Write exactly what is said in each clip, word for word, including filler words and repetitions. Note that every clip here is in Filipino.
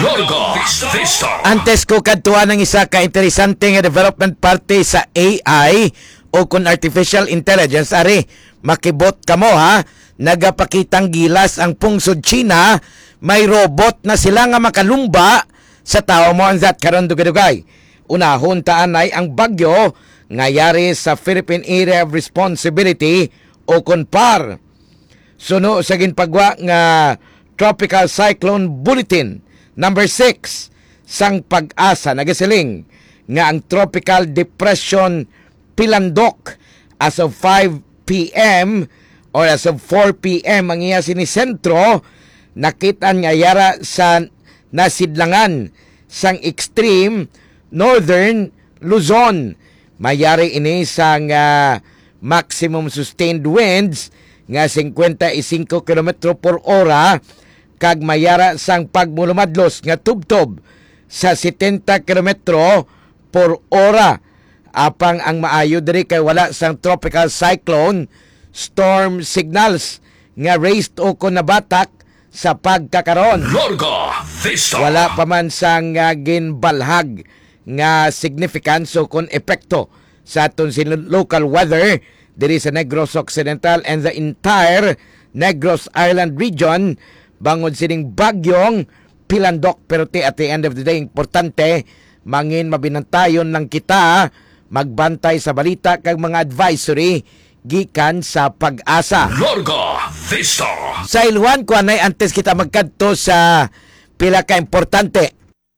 Lorga Vista. Antes ko kadtuan ng isa ka interesante nga development party sa A I o kun artificial intelligence, ari makibot kamo ha, nagapakitang gilas ang pungsod China, may robot na sila nga makalumba sa tao mo. Ang that karon dugay-dugay unahon taan ay ang bagyo nga yari sa Philippine Area of Responsibility o kun P A R. Suno sa ginpagwa nga Tropical Cyclone Bulletin number six sang Pag-asa nagasiling nga ang Tropical Depression Pilandok as of five p.m. or as of four p.m. ang iya sinisentro, nakitaan nga yara sa nasidlangan sang extreme northern Luzon. Mayari ini sang uh, maximum sustained winds nga fifty-five kilometro per hora kag mayara sang pagmulumadlos nga tubtob sa seventy kilometro per hora. Apang ang maayo diri kay wala sang tropical cyclone storm signals nga raised o kon nabatak sa pagkakaron. Lorga Vista. Wala pa man sang uh, ginbalhag nga significance o kon epekto sa aton sin local weather diri sa Negros Occidental and the entire Negros Island region bangod sining bagyong Pilandok. Pero ti at the end of the day, importante mangin mabinantayon lang kita, magbantay sa balita kag mga advisory gikan sa Pag-asa. Lorga Vista. Sa iluhan ko anay antes kita magkadto sa pila ka importante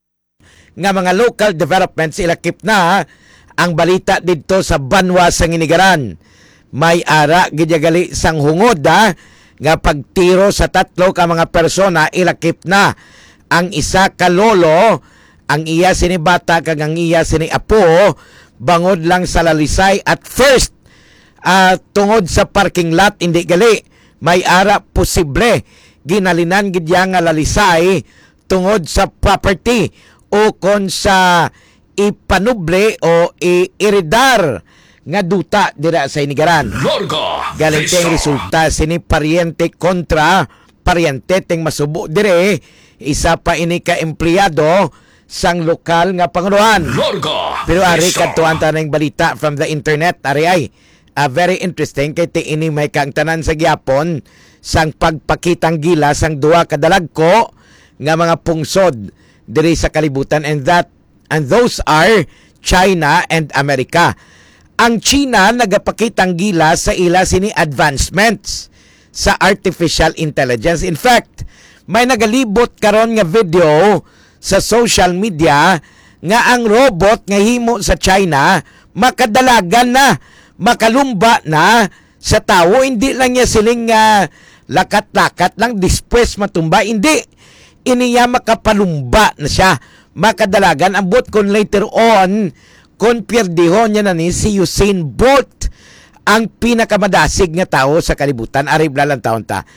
nga mga local developments, ilakip na ang balita dito sa Banwa sa Nginigaran. May ara gidyagali sang hungod ha, nga pagtiro sa tatlo ka mga persona, ilakip na ang isa ka lolo, ang iya sini bata kag ang iya sini apo bangod lang sa lalisay at first uh, tungod sa parking lot hindi gali may ara posible ginalinan gidya nga lalisay tungod sa property o kon sa ipanuble o iiridar nga duta dira sa Inigaran. Galing teng resulta sini paryente kontra paryente teng masubo dire, isa pa ini ka empleyado sang lokal nga pangunuhan. Pero ari kadtuan ta ng balita from the internet, ari ay uh, very interesting kay ti ini may kang tanan sa gyapon sang pagpakitang gila sang duha ka dalagko nga mga pungsod diri sa kalibutan, and that and those are China and America. Ang China nagapakitang gila sa ila sini advancements sa artificial intelligence. In fact, may nagalibot karon nga video sa social media nga ang robot nga himo sa China makadalagan na, makalumba na sa tawo. Hindi lang niya siling uh, lakat-lakat lang dispwes matumba, hindi. Iniya makapalumba na siya, makadalagan. Ambot kon later on kon pierdihon niya na ni si Usain Bolt, ang pinakamadasig nga tao sa kalibutan. Arib lang taon ta.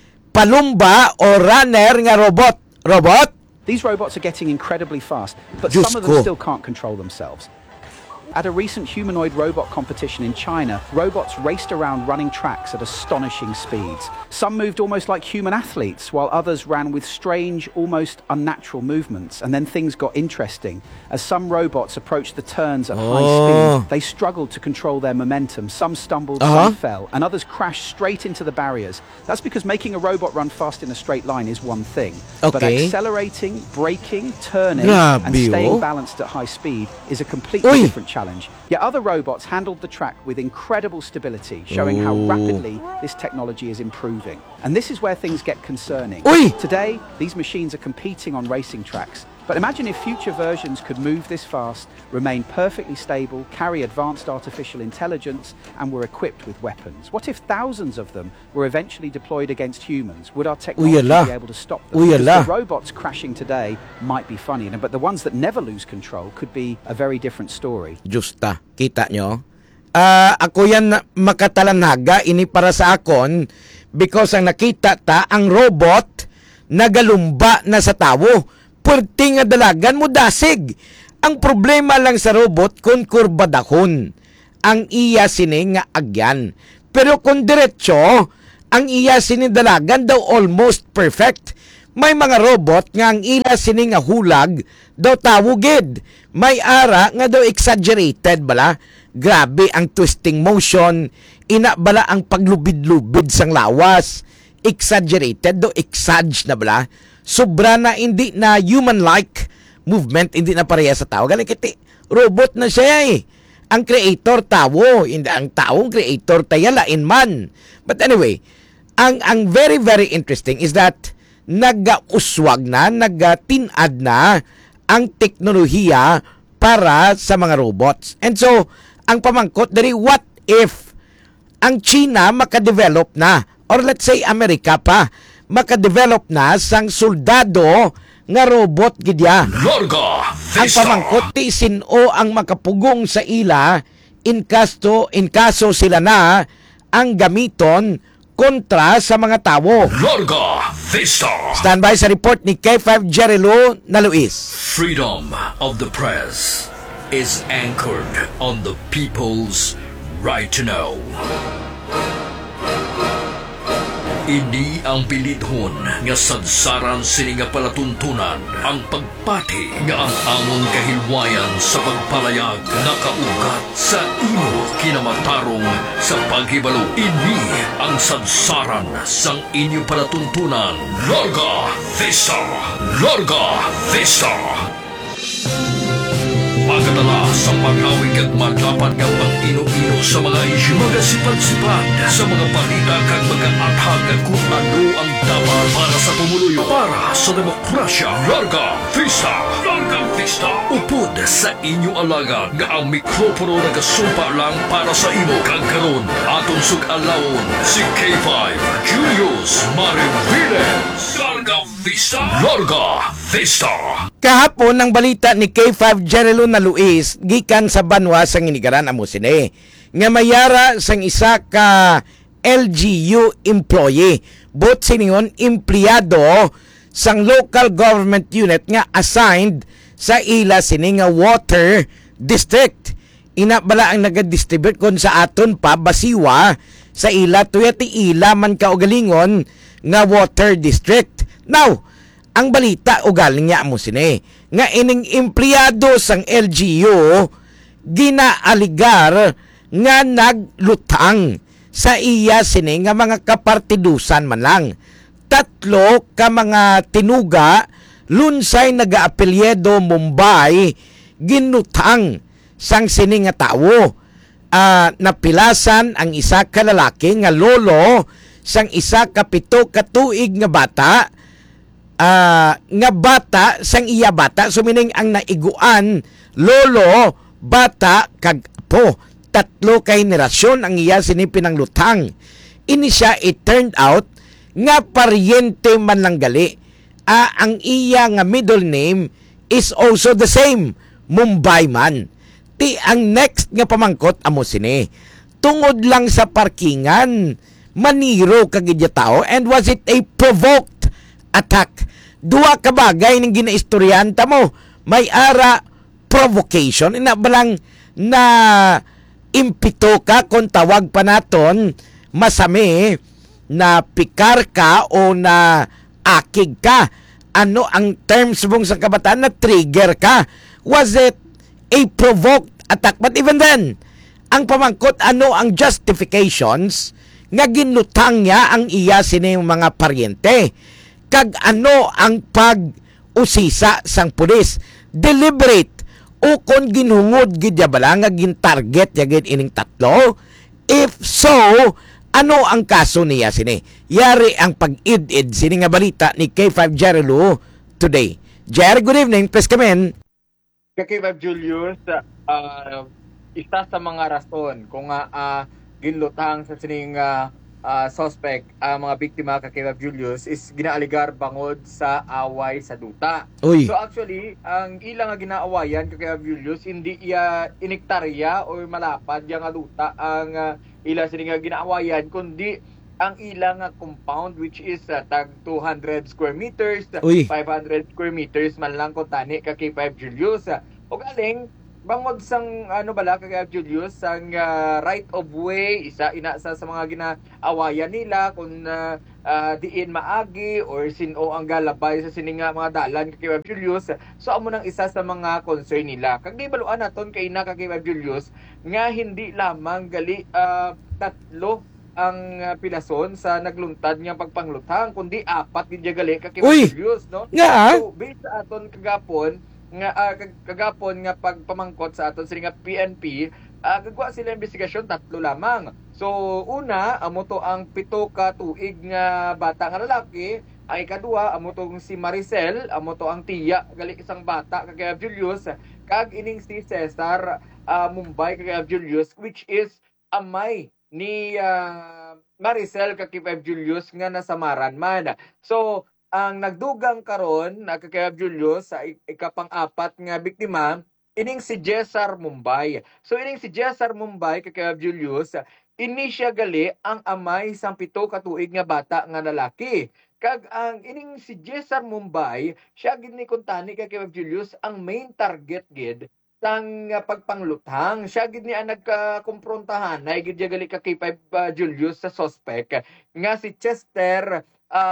Palumba o runner nga robot. Robot? These robots are getting incredibly fast, but Diyos some of them ko. still can't control themselves. At a recent humanoid robot competition in China, robots raced around running tracks at astonishing speeds. Some moved almost like human athletes, while others ran with strange, almost unnatural movements. And then things got interesting. As some robots approached the turns at high Oh. speed, they struggled to control their momentum. Some stumbled, Uh-huh. some fell, and others crashed straight into the barriers. That's because making a robot run fast in a straight line is one thing. But Okay. accelerating, braking, turning, Grabe, and staying oh. balanced at high speed is a completely Uy. different challenge. Yet other robots handled the track with incredible stability, showing how Oh. rapidly this technology is improving. And this is where things get concerning. Uy. Today, these machines are competing on racing tracks. But imagine if future versions could move this fast, remain perfectly stable, carry advanced artificial intelligence, and were equipped with weapons. What if thousands of them were eventually deployed against humans? Would our technology Uyala. be able to stop them? Uyala. Because the robots crashing today might be funny, but the ones that never lose control could be a very different story. Justa, kita nyo? Ah, ako yan na- makatalanaga, ini para sa akon because ang nakita ta, ang robot nagalumba na sa tawo. Pwerte nga dalagan mo dasig. Ang problema lang sa robot kung kurbadahon ang iya sini nga agyan. Pero kung diretso, ang iya sini dalagan daw almost perfect. may mga robot nga ang ila sini nga hulag daw tawugid. May ara nga daw exaggerated bala. Grabe ang twisting motion, ina bala ang paglubid-lubid sang lawas. Exaggerated do exage na bala. Sobra na hindi na human-like movement, hindi na pareha sa tao. Galing kiti, robot na siya eh. Ang creator tao, hindi ang taong creator tayo lain man. But anyway, ang ang very very interesting is that nag-uswag na, nag-tinad na ang teknolohiya para sa mga robots. And so, ang pamangkot dari, what if ang China makadevelop na, or let's say Amerika pa, makadevelop na sang soldado nga robot gidya. Larga Ang Vista. pamangkot ti sino ang makapugong sa ila in kaso, in kaso sila na ang gamiton kontra sa mga tao. Larga Vista. Standby sa report ni K five Jerry Lou na Luis. Freedom of the press is anchored on the people's right to know. Ini ang pilidhon nga sadsaran sini nga palatuntunan ang pagpati nga ang amon kahilwayan sa pagpalayag nakaugat sa imo kinamatarong sa paghibalo. Ini ang sadsaran sang inyo palatuntunan. Larga Vista! Larga Vista! Pagkatala sa pag-awig at maglapan ng pang-ino-ino sa mga isyu, mga sipad-sipad sa mga balita kag mga athag kung ano ang dapat para sa pumuluyo, para sa demokrasya. Larga Vista! Larga Vista! Upod sa inyo alagad nga ang mikropono nagasumpa lang para sa imo. Kagkaroon aton sug-alawon si K five Julius Mariviles. Larga Vista! Larga Vista! Kahapon ang balita ni K five Jerry Lou na Luis gikan sa banwa sang inigaran amo sini nga mayara sang isa ka L G U employee bot siningon empleyado sang local government unit nga assigned sa ila sini nga water district. Ina bala ang naga-distribute kon sa aton pa basiwa sa ila tuya ti ila man kaugalingon nga water district. Now, ang balita o galing niya mo sini nga ining empleyado sang L G U ginaaligar nga naglutang sa iya sini nga mga kapartidusan man lang. Tatlo ka mga tinuga lunsay nagaapelyedo Mumbai ginutang sang sini nga tawo. Uh, napilasan ang isa ka lalaki nga lolo sang isa ka pito ka tuig nga bata. Uh, nga bata sang iya bata sumining ang naiguan lolo bata kag apo, tatlo kay henerasyon ang iya sini pinanglutang. Ini siya, it turned out nga paryente man lang gali. Uh, ang iya nga middle name is also the same, Mumbai man. Ti ang next nga pamangkot amo sini tungod lang sa parkingan maniro kagidya tao, and was it a provoked attack? Dua ka bagay ning ginaistoryanta mo. May ara provocation, ina balang na impito ka kung tawag pa naton masami na pikar ka o na akig ka. Ano ang terms mong sa kabataan na trigger ka? Was it a provoked attack? But even then, ang pamangkot ano ang justifications nga ginlutang niya ang iya sini mga paryente? Kag ano ang pag-usisa sang pulis? Deliberate o kon ginhungod gidya bala nga gintarget yagid ining tatlo? If so, ano ang kaso niya sini? Yari ang pag-id-id sini nga balita ni K five Jerry Lou today. Jerry, good evening. Please come in. K five Julius, uh, isa sa mga rason kung uh, ginlutang sa sining uh, Uh, suspect ang uh, mga biktima kay K five Julius is ginaaligar bangod sa away sa duta. Uy. So actually, ang ilang nga ginaawayan kay K five Julius hindi iya iniktarya o malapad yang nga duta ang uh, ila sini nga ginaawayan kundi ang ilang nga compound which is uh, tag two hundred square meters, Uy. five hundred square meters man lang kung tani kay K five Julius. O galing bangod sang ano bala kay Julius sang uh, right of way isa ina sa, sa mga ginaawayan nila kung uh, ah, diin maagi or sino ang galabay sa sining nga mga dalan kay Web Julius. So amo nang isa sa mga concern nila. Kag di baluan naton kay na kay Web Julius nga hindi lamang gali ah, tatlo ang ah, pilason sa nagluntad nga pagpanglutang kundi apat gid gali kay Uy! Web Julius, no? Nga, So based sa aton kagapon nga ah, kag- kagapon nga pagpamangkot sa aton sila nga P N P, ah, gagawa sila investigasyon tatlo lamang. So una, amo to ang pito ka tuig nga bata nga lalaki, ang ikaduha amo tong si Maricel, amo to ang tiya gali isang bata kay Julius, kag ining si Cesar ah, Mumbai kay Julius, which is amay ni ah, Maricel kay Julius nga nasamaran man. So ang nagdugang karon na kay Julius sa ik- ikapang-apat nga biktima ining si Cesar Mumbai. So ining si Cesar Mumbai kay Julius, ini siya gali ang amay sang pito ka tuig nga bata nga lalaki. Kag ang ining si Cesar Mumbai, siya gid ni kuntani kay Julius ang main target gid sang uh, pagpangluthang. Siya gid ni ang nagkakumprontahan na gid siya gali ka kay uh, Julius sa suspect nga si Chester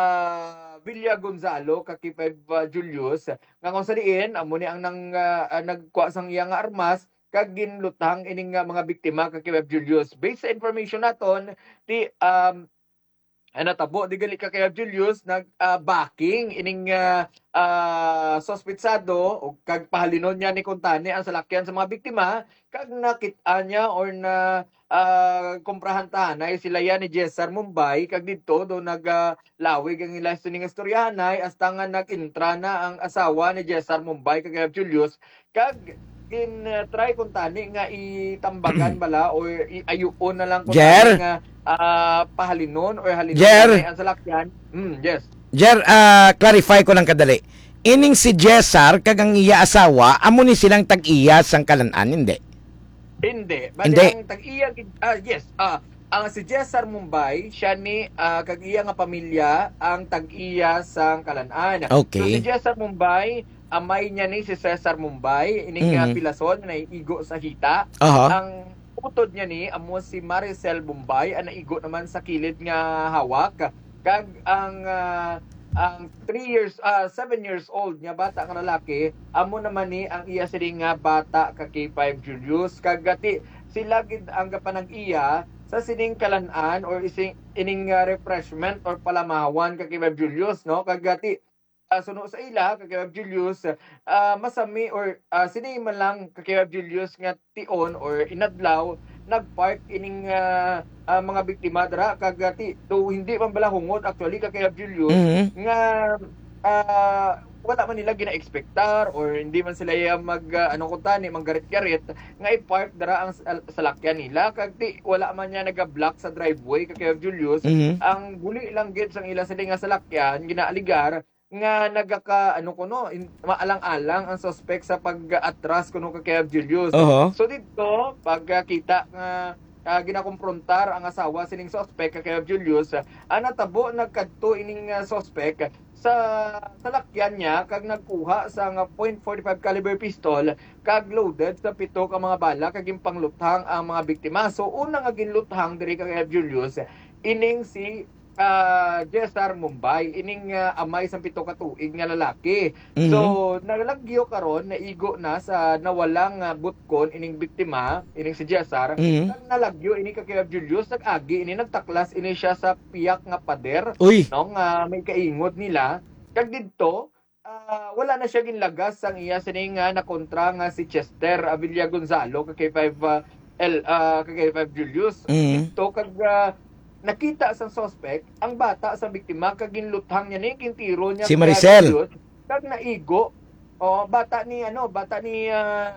uh, Villa Gonzalo ka kay uh, Julius nga kung sa diin amo ni ang nang uh, uh, nagkuha sang iya nga armas kag ginlutang ining nga mga biktima kay Web Julius. Based sa information naton, di um ano tabo di gali ka kay Web Julius nag ah, backing ining uh, uh, sospetsado o kag pahalinon niya ni kuntani ang salakyan sa mga biktima kag nakit-a niya or na uh, komprahantahan ay sila yan ni Cesar Mumbai kag didto do nag uh, lawig ang ila ning istoryahanay hasta nga nag-intra na ang asawa ni Cesar Mumbai kag Web Julius kag in uh, try kung tani nga itambagan bala or iayuon na lang kung Jer? tani nga ah, pahalinon or halinon Jer? tani ang salakyan. Mm, yes. Jer, ah, clarify ko lang kadali. Ining si Cesar kagang iya asawa, amo ni silang tag-iya sang kalanan, hindi? Hindi. Bali Hindi. ang tag-iya gid- ah yes. Ah ang si Cesar Mumbai, siya ni ah, kag-iya nga pamilya ang tag-iya sang Kalanan. Okay. So si Cesar Mumbai, amay niya ni si Cesar Mumbai, ining nga Mhm. pilason na igo sa hita. Aha. Ang utod niya ni amo si Maricel Mumbai ang naigo naman sa kilid nga hawak. Kag ang ah, ang three years ah seven years old nga bata nga lalaki amo naman ni ang iya sini nga bata ka K five Julius kag gati sila gid ang gapanag-iya sa sining kalanan or ising ining ah, refreshment or palamawan ka K five Julius, no, kag gati uh, suno sa ila kag K five Julius ah, masami or uh, sini man lang ka K five Julius nga tion or inadlaw nagpark ining ah, ah, mga biktima dra kag gati do hindi man bala hungot actually ka K five Julius Mhm. nga ah, wala man nila gina-expectar or hindi man sila ya mag ah, ano kung tani manggarit-garit nga i-park dara ang sal- salakyan nila kag di wala man niya naga-block sa driveway kay Kev Julius. Mhm. Ang guli lang gid sang ila sila nga salakyan ginaaligar nga nagaka ano kuno in- maalang-alang ang suspect sa pag-atras kuno kay Kev Julius. Oho. So dito pagkita nga uh, ginakumprontar ang asawa sining suspect kay Kev Julius, ang natabo nagkadto ining uh, suspect sa salakyan niya kag nagkuha sa nga point four five caliber pistol kag loaded sa pito ka mga bala kag pangluthang ang mga biktima. So una nga ginluthang diri kay Kev Julius ining si uh, Cesar Mumbai, ining uh, amay sa pito ka tuig nga lalaki. Mhm. So nalagyo karon naigo na sa nawalang uh, butkon ining biktima, ining si Cesar. Mhm. Nag nalagyo ini kay Kev Julius nag-agi ini nagtaklas ini siya sa piyak nga pader Uy. no nga may kaingot nila kag didto ah, wala na siya ginlagas ang iya sini nga nakontra nga si Chester Avilla Gonzalo kay five uh, L uh, kay five Julius. Mhm. Dito kag ah, nakita sa suspect ang bata sa biktima kag ginluthang niya ni king tiro niya Si kay Maricel. Julius, kag naigo oh bata ni ano bata ni ah,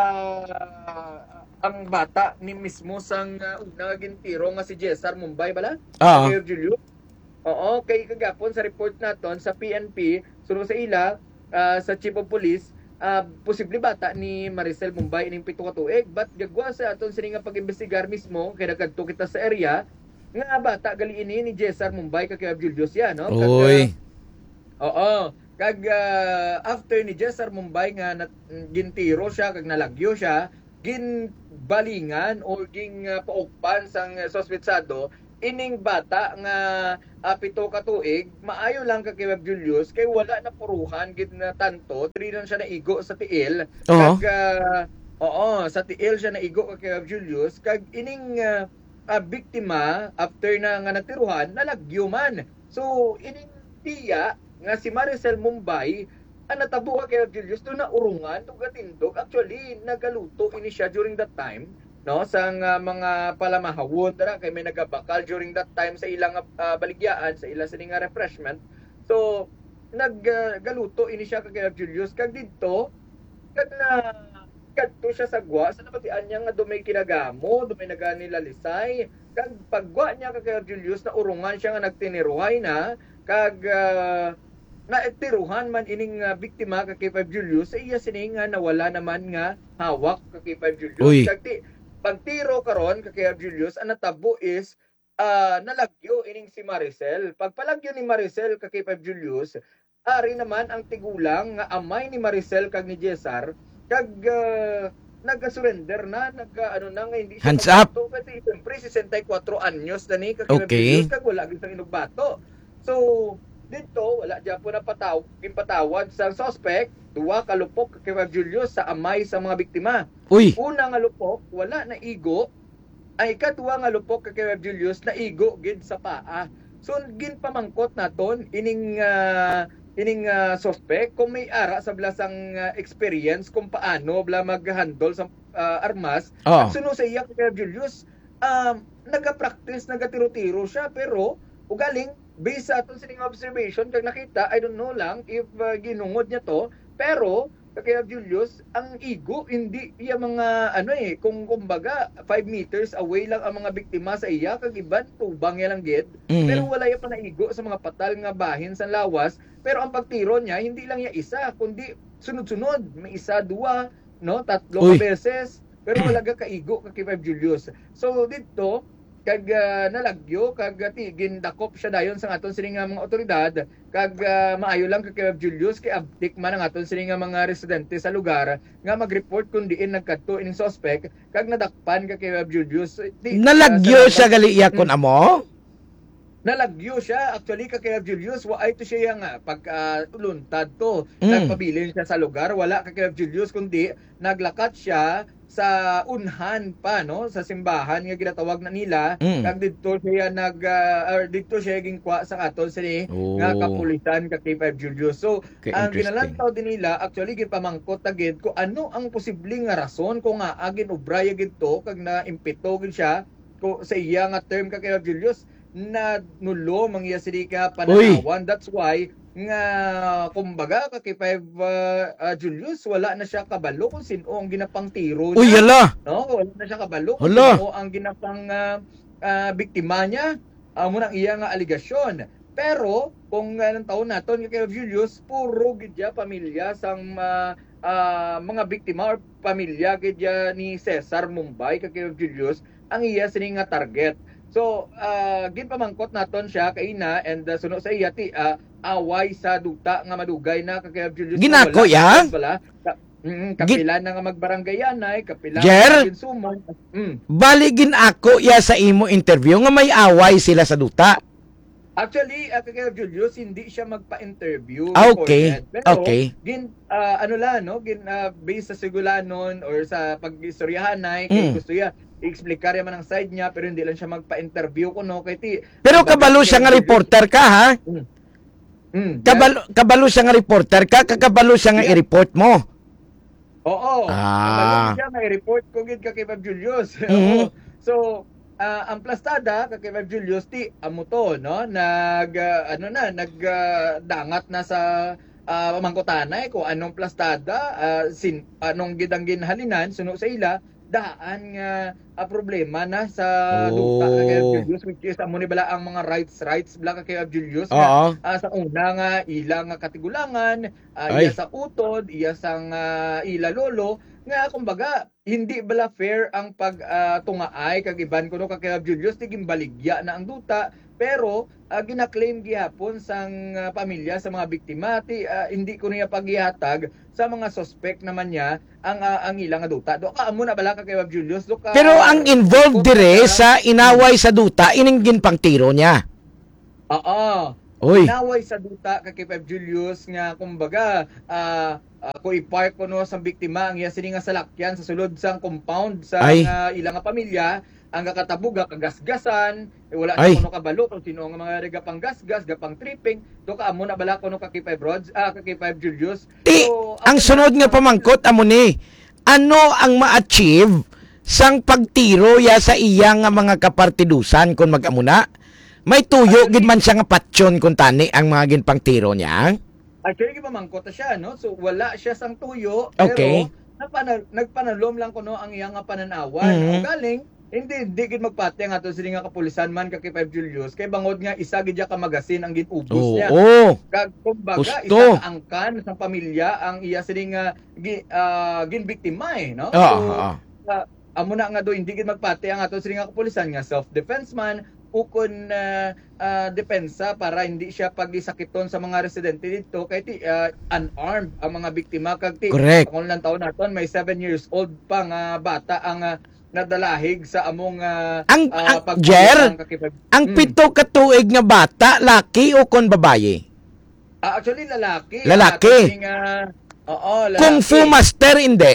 ah, ang bata ni mismo sang uh, una nga gintiro nga si Cesar Mumbai bala Oo. kay Julio. Oo, kay kagapon sa report naton sa P N P, sunod sa ila, ah, sa Chief of Police, ah, posible bata ni Maricel Mumbai ining pito ka tuig, but gagwa sa aton sini nga pag-imbestigar mismo kay nagkadto kita sa area nga bata gali ini ni Cesar Mumbai kay Kev Julius ya, no? Kag, Uy. ah, oo, kag ah, after ni Cesar Mumbai nga nat, gintiro siya kag nalagyo siya, ginbalingan or ging uh, paukpan sang uh, suspetsado ining bata nga uh, pito ka tuig maayo lang ka kay Web Julius kay wala na puruhan gid na tanto diri lang siya naigo sa tiil Oo. kag uh, oo sa tiil siya naigo ka kay Web Julius kag ining uh, uh, biktima after na nga natiruhan nalagyo man. So ining tiya nga si Maricel Mumbai ang natabo ka kay Web Julius do na urungan tug gatindog. Actually nagaluto ini siya during that time, no, sang uh, mga palamahawon dara kay may nagabakal during that time sa ilang uh, baligyaan sa ilang sining nga refreshment. So naggaluto uh, ini siya kay Julius kag didto kag na kadto siya sa gwa sa napatian niya nga dumay kinagamo dumay naganilalisay kag paggwa niya kay Julius na urungan siya nga nagtiniruhay na kag uh, naitiruhan man ining uh, biktima kay Julius sa iya sining nga nawala naman nga hawak kay Julius. Uy. Kag ti pagtiro karon kay Julius ang natabo is uh, nalagyo ining si Maricel. Pagpalagyo ni Maricel kay Julius, ari naman ang tigulang nga amay ni Maricel kag ni Cesar kag uh, nag-surrender na, nag ano na nga hindi siya Hands up. magbato. Kasi siyempre sesenta y cuatro anyos na ni kay Okay. Julius kag wala gyud sang inugbato. So dito wala dyan po na pataw, impatawad sa suspect, duwa kalupok kay Julius sa amay sa mga biktima. Uy. Una nga lupok, wala na igo. Ay ikaduha nga lupok kay Julius na igo gid sa paa. So gin pamangkot naton ining uh, ining uh, suspect kung may ara sa blasang uh, experience kung paano bla mag-handle sa uh, armas. Oh. Suno sa iya kay Julius, um, naga-practice, nagatiro-tiro siya pero ugaling based sa aton sining observation kag nakita, I don't know lang if uh, ginungod niya to, pero kay Julius ang igo hindi iya mga ano eh kung kumbaga five meters away lang ang mga biktima sa iya kag iban tubang ya lang gid. Mhm. Pero wala ya pa naigo sa mga patal nga bahin sa lawas, pero ang pagtiro niya hindi lang ya isa kundi sunod-sunod, may isa duwa no tatlo Uy. ka beses pero wala ga kaigo kay Julius. So dito kag uh, nalagyo kag uh, gindakop siya dayon sa aton sining nga mga otoridad kag uh, maayo lang kay Julius kay abtik man ang aton sining nga mga residente sa lugar nga mag-report kun diin nagkadto ining suspect kag nadakpan kay Julius. Di, Nalagyo uh, siya gali iyakon amo? Nalagyo siya actually kay Julius wa ay to siya nga pag uh, luntad to Mm. nagpabilin siya sa lugar wala kay Julius kundi naglakat siya sa unhan pa no sa simbahan nga ginatawag na nila Mm. kag didto siya nag uh, or didto siya gingkwa sa aton sini Oh. nga kapulisan kay Julius. So Okay, ang interesting. ginalantaw din nila actually gipamangkot tagid ko ano ang posibleng nga rason kung nga agin ubraya gid to kag na impito gid siya ko sa iya nga term kay Julius na nulo mangya sini ka pananawan. That's why nga kumbaga kay five uh, uh, Julius wala na siya kabalo kung sino ang ginapang tiro niya. Uy, yala. No, wala na siya kabalo kung Hala. sino ang ginapang uh, uh, biktima niya. Amo nang iya nga aligasyon. Pero kung uh, ng taon naton kay Julius puro gidya pamilya sang uh, uh, mga biktima or pamilya gidya ni Cesar Mumbai kay Julius ang iya sini nga target. So, uh, ginpamangkot naton siya kay ina and uh, suno sa iya ti uh, away sa duta nga madugay na kay Julius. Ginako, Wala, ya? Wala. Ka, mm, kapila na nga magbaranggayanay, kapila Jer? nga ginsuman. Mm. Baligin ako ya sa imo interview nga may away sila sa duta. Actually, uh, kay Julius hindi siya magpa-interview. Ah, okay. beforehand. Pero Okay. gin uh, ano la no, gin uh, based sa sigulanon or sa pag-istoryahanay kay Mm. gusto ya i-explicar man ang side niya pero hindi lang siya magpa-interview kuno kay ti. Pero kabalo siya nga reporter ka ha? Mm. Kabalo, kabalo siya nga reporter ka, kakabalo siya nga Yeah. i-report mo. Oo. Ah. Kabalo siya may report ko gid kay Bob Julius. Mhm. Oo. So, ah, ang plastada kay Bob Julius ti amo to no nag ah, ano na nagdangat na sa uh, mangkutanay ko anong plastada ah, sin anong gidang ginhalinan suno sa ila daan nga ah, problema na sa Oh. duta kay Bob Julius which is amo ni bala ang mga rights rights bala kay Bob Julius Oo. Ah, sa una nga ila nga katigulangan, ah, Ay. iya sa utod, iya sang ah, ila lolo nga kumbaga hindi bala fair ang pag ah, tungaay kag iban kuno ka kay Julius ti gimbaligya na ang duta pero uh, gina-claim gihapon sang uh, pamilya sa mga biktima ti uh, hindi ko niya paghihatag sa mga suspect naman niya ang uh, ang ilang duta. Do ka amo na bala ka kay Bob Julius do ka. Pero ang involved dire sa inaway sa duta ininggin pang tiro niya. Oo. Oy. Naway sa duta kay Bob Julius nga kumbaga uh, uh, ko i-park ko no sa biktima ang iya sini nga salakyan sa sulod sang compound sa Ay. uh, ilang nga pamilya ang kakatabuga kagasgasan eh, wala Ay. na kuno kabalo kung sino nga mga rega pang gasgas gapang tripping do ka amo na bala kuno ka kay Bob Rods ah kay Bob Julius. Ti, So, ang ako sunod na- nga pamangkot amo ni, ano ang ma-achieve sang pagtiro ya sa iya nga mga kapartidusan kung mag-amuna? May tuyo gid man siya nga patsyon kung tani ang mga ginpang tiro niya. Actually, gipamangkot na siya, no? So, wala siya sang tuyo, pero Okay. napana, nagpanalom lang ko, no, ang iyang nga pananawan. Mhm. Ang galing, hindi, hindi gid magpati ang ato sila nga kapulisan man kay Bob Julius, kay bangod nga isa gid ya ka magasin ang ginubos Oo. niya. oo. Kag kumbaga, Gusto. isa ka angkan sa pamilya ang iya sila nga gi, ah, ginbiktima, eh, no? Oo, So, oo. ah, amo na nga do, hindi gid magpati ang ato sila nga kapulisan nga self-defense man, ukon uh, uh, depensa para hindi siya pagisakiton sa mga residente dito kay ti uh, unarmed ang mga biktima kag ti Correct. kung lang taon naton may seven years old pa nga bata ang uh, nadalahig sa among uh, Ang- uh, ang- Jer, kakipag- Ang Hmm. pito ka tuig nga bata, laki o kon babaye? Ah, actually lalaki. Lalaki. Ah, kasing, ah, oo, lalaki. Kung fu master hindi.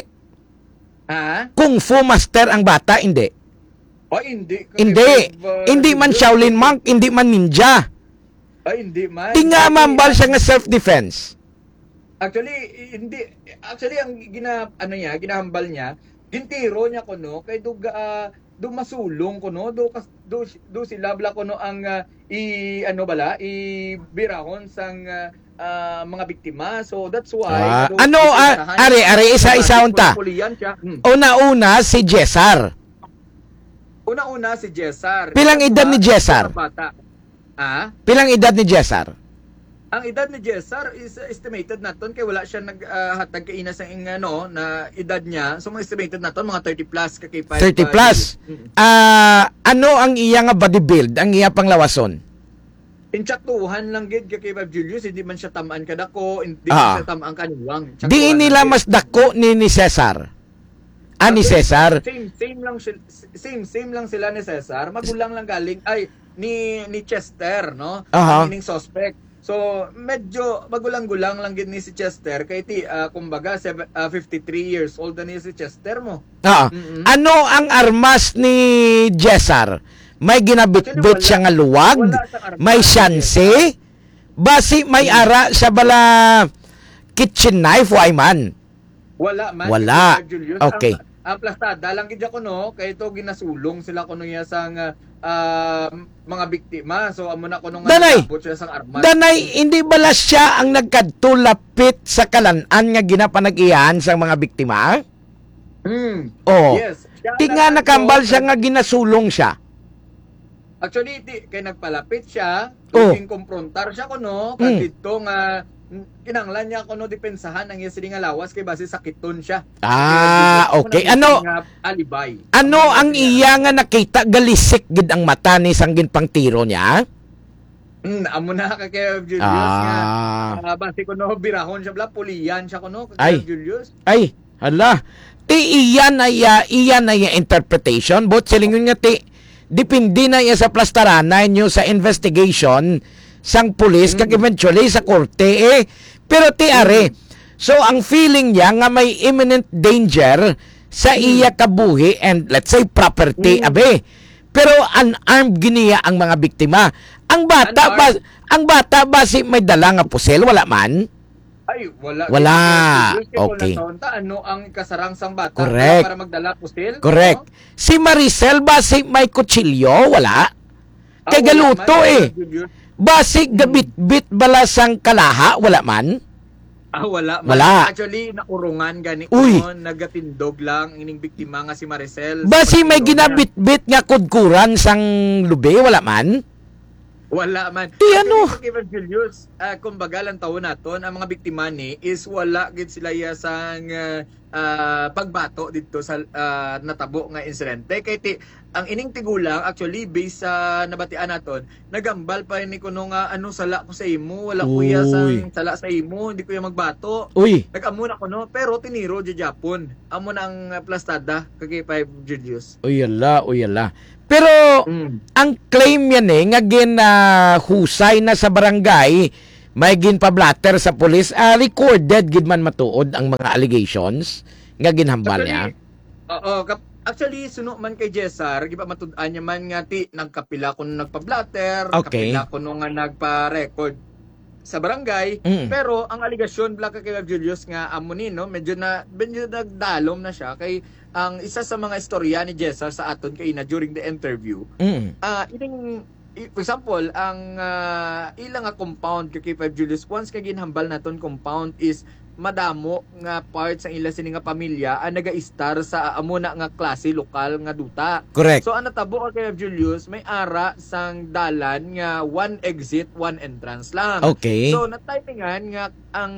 Ha? Kung fu master ang bata hindi. Oh, hindi. Hindi. Uh, Hindi man Shaolin monk, hindi man ninja. Ay, hindi man. Di nga Hindi, mambal siya nga self-defense. Actually, hindi. Actually, ang gina, ano niya, ginahambal niya, gintiro niya kuno kay do uh, do masulong kuno do kas do, do sila bla kuno ang ah, i ano bala i birahon sang ah, ah, mga biktima. So that's why Ah, do- ano, ah, are, are, isa-isa unta. Pulian siya. Hmm. Una-una si Jessar. Una-una si Jessar. Pilang edad ni Jessar? Bata. Ah? Pilang edad ni Jessar? Ang edad ni Jessar is uh, estimated naton kay wala siya naghatag uh, kaina sa ing ano na edad niya. So mga estimated naton mga thirty plus ka kay five, thirty uh, plus. mm. Ah, ano ang iya nga body build, ang iya panglawason? Inchatuhan lang gid kay Bob Julius, hindi man siya tamaan kadako, hindi Ah. man siya tamaan kaniwang. Di Inchatuhan nila lang mas dako ni ni Cesar. Ah, ni gid. Cesar. Same same lang sila, same same lang sila ni Cesar. Magulang lang galing ay ni ni Chester, no? Aha. Ang ining suspect. So, medyo magulang-gulang lang gid ni si Chester kay ti ah, kumbaga seven, ah, fifty-three years old na ni si Chester mo. Ah, Mm-mm. ano ang armas ni Jessar? May ginabitbit Actually, wala. siya nga luwag, Wala siyang armas. may syanse, basi may ara sa bala kitchen knife, why man? Wala man. Wala. Kay Julius. Okay. Ang, ang plastada lang gid ko no kay ito ginasulong sila kuno niya sang ah, mga biktima. So amo na kuno nga Danay. nabot siya sang armas. Danay, hindi bala siya ang nagkadtulapit sa kalanan nga ginapanag-iyan sa mga biktima? Hmm. Oo. Yes. Siya Di ang nga nagkadto. nakambal siya nga ginasulong siya. Actually, di, kay nagpalapit siya, Oh. oh. kumprontar siya kuno, Mm. kag dito nga mm, kinanglan niya kuno depensahan ang iya sili nga lawas kay base sakiton siya. Ah, Kaya, okay. kuno, Ano nga alibay. ano ang iya nga nakita galisik gid ang mata ni sanggin pang tiro niya? Hmm, amo na ka kay Julius Ah. nga. Uh, base kuno birahon siya bla pulian siya kuno kay Ay. Julius. Ay, hala. Ti iyan na ya, iyan na ya interpretation. But silingon nga ti, depende na ya sa plastaranan nyo sa investigation sang pulis, kag eventually sa korte eh. Pero ti are, so ang feeling niya nga may imminent danger sa iya kabuhi and let's say property, abe. Pero unarmed giniya ang mga biktima. Ang bata ba, ang bata ba si may dala nga pusel, wala man? Ay, wala. Wala. Julius, kay Okay. kung nataon ta, ano ang kasarang sang bata Correct. para magdala pustil? Correct. Si Maricel ba si may kutsilyo? Wala. Ah, Kay wala galuto man, eh. Julius. Basi gabit-bit bala sang kalaha? Wala man. Ah, wala. man. Wala. Actually, naurungan gani Uy. ko, nagatindog lang ining biktima nga si Maricel. Basi Sa may pagtulong niya. ginabit-bit nga kudkuran sang lubi? Wala man. Wala man. Di ano? Actually, Kevin Julius, uh, kumbaga lang taon naton, ang mga biktima ni is wala gid sila ya sang uh, uh, pagbato dito sa uh, natabo nga insidente. Kay ti ang ining tigulang actually based sa nabatian naton, nagambal pa ni kuno nga ano sala ko sa imo, wala kuya sa Uy. sala sa imo, hindi kuya magbato. Uy, Nag-amo na kuno pero tiniro di Japon. Amo na ang uh, plastada kay five Julius. uyala, uyala. Pero Mm. ang claim yan eh, nga gin na husay na sa barangay, may gin pa blatter sa pulis, ah, recorded gid man matuod ang mga allegations nga ginhambal niya. Oo, kap- actually suno man kay Jessar, giba matud-an niya man nga ti nagkapila kuno nagpa-blatter, Okay. kapila kuno nga nagpa-record sa barangay. Mm. Pero ang aligasyon Black kay Julius nga amo ni no, medyo na medyo nagdalom na siya kay ang isa sa mga istorya ni Jessar sa aton kay na during the interview. Mm. Ah, ining i- for example, ang ah, ilang nga compound kay five Julius once kay ginhambal naton compound is madamo nga parts ang ila sini nga pamilya ang naga-star sa amo na nga klase lokal nga duta. Correct. So ang natabo kay Julius may ara sang dalan nga one exit, one entrance lang. Okay. So na-typingan nga ang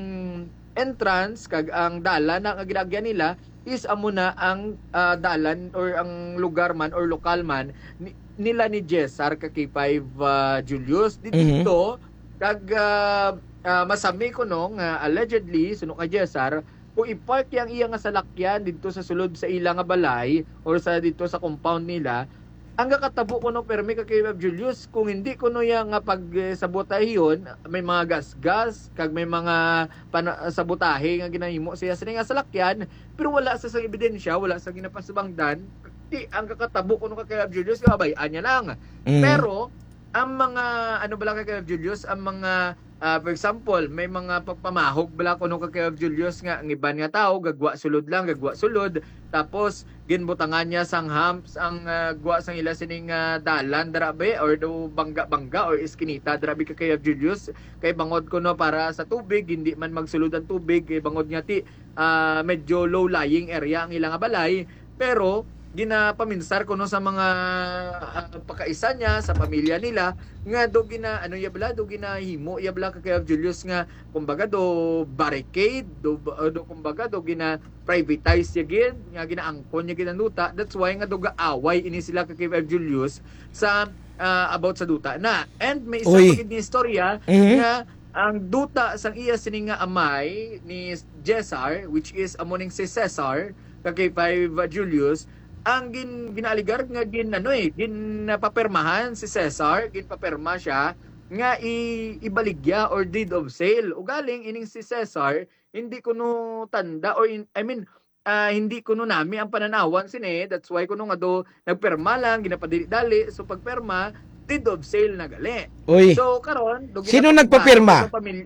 entrance kag ang dalan na nga ginagyan nila is amo na ang ah, dalan or ang lugar man or lokal man ni, nila ni Jessar ka kay five uh, Julius dito kag ah, ah, masami ko no nga allegedly suno kay Jessar kung i-park yang iya nga salakyan dito sa sulod sa ila nga balay or sa dito sa compound nila ang kakatabo ko no permi ka kay Julius kung hindi ko no yang nga pag eh, sabotahiyon may mga gas-gas kag may mga pana- sabotahe nga ginahimo siya sa nga salakyan pero wala sa sang ebidensya wala sa ginapasubangdan di ang kakatabo ko no kay Julius kabayan niya lang Mm. pero ang mga ano bala kay Julius ang mga ah, for example may mga pagpamahog bala ko no kay Julius nga ang iban nga tao gagwa sulod lang gagwa sulod tapos ginbutangan niya sang humps ang ah, gwa sang ila sining ah, dalan darabe or do bangga bangga or iskinita darabe ka kay Julius kay bangod ko no para sa tubig hindi man magsulod ang tubig kay bangod nga ti ah, medyo low lying area ang ilang nga balay pero ginapaminsar ko no sa mga ah, pakaisa niya sa pamilya nila nga do gina ano ya bala do ginahimo ya bala kay Julius nga kumbaga do barricade do, do kumbaga do gina privatize ya gid nga ginaangkon niya ginanuta that's why nga do gaaway ini sila kay Julius sa ah, about sa duta na and may isa Uy. pa gid ni istorya Mhm. nga ang duta sang iya sini nga amay ni Jessar which is amoning si Cesar kay five Julius ang gin ginaligar nga gin ano eh gin papermahan si Cesar gin paperma siya nga i, ibaligya or deed of sale ugaling ining si Cesar hindi kuno tanda or in, I mean ah, hindi kuno nami ang pananawan sini that's why kuno nga do nagperma lang ginapadili-dali so pagperma deed of sale na gali Uy. so karon do Sino ginapapirma nagpapirma? sa pamilya.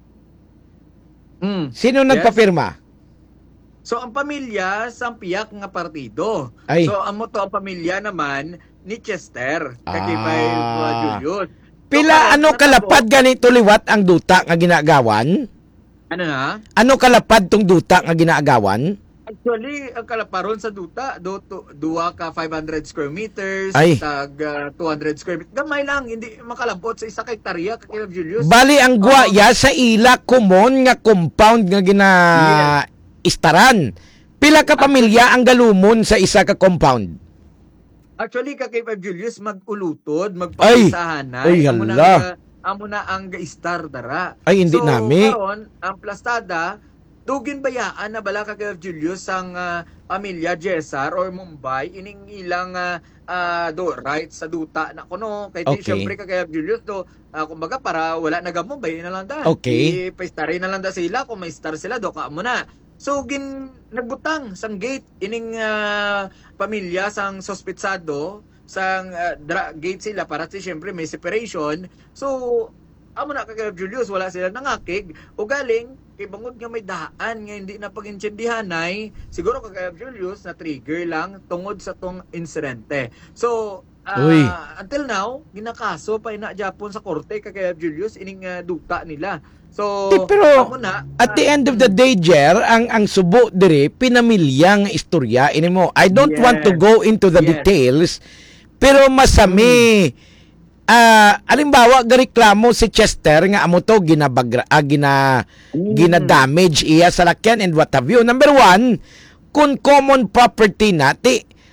Hmm. Sino Yes. nagpapirma? So ang pamilya sang piyak nga partido. Ay. So amo to ang pamilya naman ni Chester kay Ah. Five uh, Julius. So, Pila karon, ano natabo- kalapad ganito liwat ang duta nga ginagawan? Ano na? Ano kalapad tong duta nga ginagawan? Actually, ang kalaparon sa duta, do to, duwa ka five hundred square meters, Ay. tag uh, two hundred square meters. Gamay lang, hindi makalabot sa isa ka hektarya kay Five Julius. Bali ang guwaya sa ila common nga compound nga gina istaran. Pila ka pamilya ang galumon sa isa ka compound? Actually, ka kay Five Julius mag-ulutod, Ay. magpapisahanay. Ay, Amo na hala. nga- amo na ang ga-star dara. Ay, hindi so, nami. karon, ang plastada, dugin bayaan na bala ka kay Julius ang ah, pamilya Jessar or Mumbai ining ilang ah, ah, do right sa duta na kuno kay di Okay. syempre ka kay Julius do ah, kumbaga para wala na gamo bay na lang da. Okay. I-paistarin na lang da sila kung may star sila do ka mo na. So gin nagbutang sang gate ining ah, pamilya sang sospetsado sang ah, dra- gate sila para si syempre may separation. So amo na kay Julius wala sila nangakig o galing kay bangod nga may daan nga hindi na pag-intindihanay siguro kay Julius na trigger lang tungod sa tong insidente. So ah, Uy. until now ginakaso pa ina Japon sa korte kay Julius ining ah, duta nila. So Di, pero, amo na At the end of the day, Jer, ang ang subo dire pinamilyang istorya ini mo. I don't Yes. want to go into the Yes. details, pero masami. Ah, alimbawa gareklamo si Chester nga amo to ginabagra ah, gina Mm. gina-damage iya sa lakyan and what have you. Number one, kung common property nati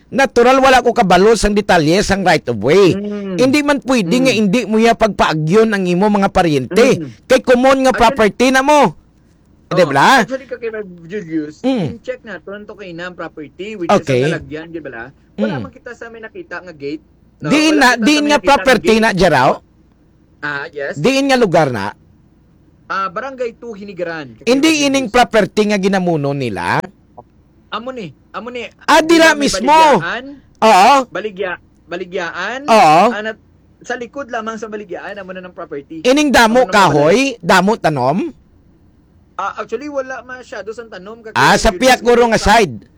natural wala ko kabalo sang detalye sang right of way. Mm. Hindi man pwede Mm. nga hindi mo ya pagpaagyon ang imo mga paryente. Mm. Kay common nga property na mo. Di ba? Actually, kay Julius, Mm. in-check natin ito kay na property, which Okay. is ang lalagyan, di ba? Wala Mm. man kita sa may nakita nga gate. No? Diin Wala na, kita sa diin may nga nakita property gate. na jaraw. Ah, yes. Diin nga lugar na. Ah, Barangay two Hinigaran. Kay Hindi Julius. ining property nga ginamuno nila. Amo ni, amo ni. Ah, dira May mismo. Baligyaan, Oo. baligya, baligyaan. Oo. Anat, sa likod lamang sa baligyaan, amo na ng property. Ining damo Amo na kahoy, damo tanom. Ah, actually, wala masyado sa tanom. Kay Ah, sa Julius, piyak guro nga side.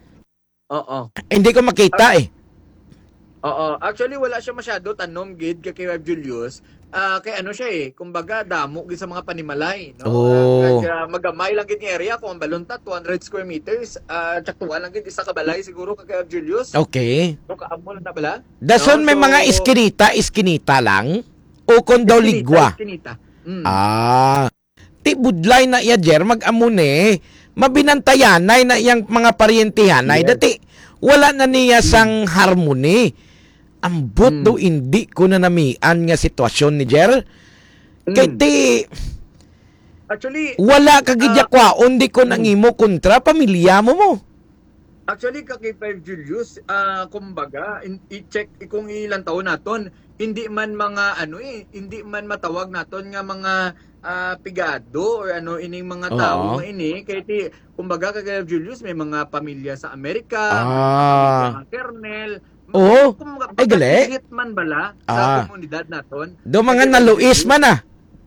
Oo. Hindi ko makita eh. Oo, actually wala siya masyado tanom gid kay kay Web Julius. Ah, kay ano siya eh, kumbaga damo gid sa mga panimalay, no? Oh. Kaya magamay lang gid ni area kung ang balonta two hundred square meters, ah tsaktuwa lang gid isa ka balay siguro kay kay Web Julius. Okay. So kaamo lang na bala. Dason No, may so- mga iskinita, iskinita lang. O kon daw Iskinita, ligwa. iskinita. Mm. Ah. Ti budlay na iya jer mag-amune. Mabinantayanay na iyang mga paryentihanay. Yes. Dati wala na niya sang harmony. Ambot Mm. daw hindi ko na namian nga sitwasyon ni Jer. Kay Mm. ti Actually, wala ka gidya Ah. kwaon di ko nangimo kontra pamilya mo mo. Actually, kay Five Julius, ah kumbaga, in- i-check kung ilang taon naton, hindi man mga ano eh, hindi man matawag naton nga mga ah, pigado or ano ining mga tao Oo. nga ini kay ti kumbaga kay Five Julius may mga pamilya sa Amerika, Ah. mga kernel. Oo. Kumbaga, Ay, gali. pagkakilit man bala Ah. sa komunidad naton. Do mga Kay naluis Julius, man ah.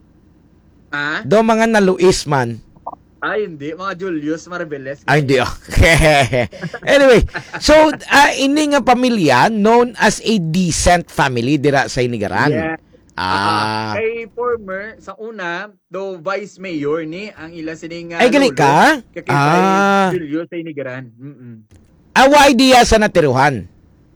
Ah? Do mga naluis man. Ay, hindi. Mga Julius Marbeles. Ay, hindi. Okay. Anyway, so, uh, ini nga pamilya known as a decent family dira sa Inigaran. Yeah. Ah. Kay former, sa una, do vice mayor ni, ang ila sining uh, Ay, gali ka? Kay Ah. Julio sa Inigaran. Mm-mm. Awa idea sa natiruhan.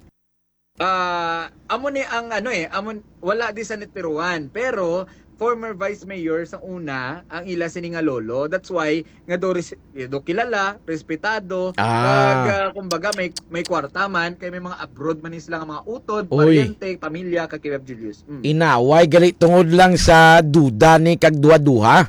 Ah, amo ni ang ano eh, amon wala di sa nitiruan, pero former vice mayor sa una ang ila sini nga lolo. That's why nga do, res- eh, do kilala, respetado, Ah. kag ah, kumbaga may may kwarta man kay may mga abroad man sila nga mga utod, Uy. paryente, pamilya kag kay Web Julius. Mm. Inaway gali tungod lang sa duda ni kag duha-duha.